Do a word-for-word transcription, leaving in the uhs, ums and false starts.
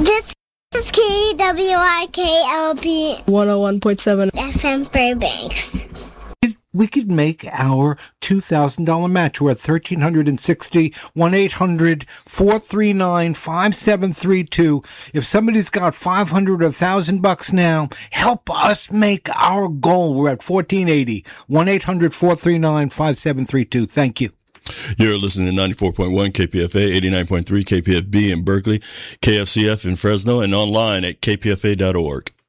This is K W R K L P one oh one point seven F M Fairbanks. We could make our two thousand dollars match. We're at one three six zero, one eight hundred, four three nine, five seven three two. If somebody's got five hundred or one thousand bucks now, help us make our goal. We're at fourteen eighty, one eight hundred, four three nine, five seven three two. Thank you. You're listening to ninety-four point one K P F A, eighty-nine point three K P F B in Berkeley, K F C F in Fresno, and online at K P F A dot org.